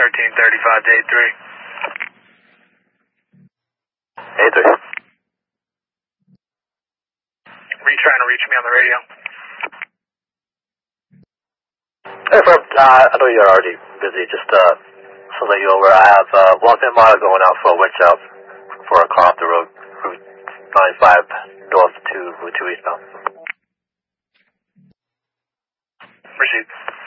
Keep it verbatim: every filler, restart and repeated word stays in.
thirteen thirty-five to eight three. eight three. Were you trying to reach me on the radio? Hey, Ferb, uh, I know you're already busy. Just uh, so that you're aware, I have uh, one pin monitor going out for a winch out for a car off the road, Route ninety-five north to Route two eastbound. Proceed.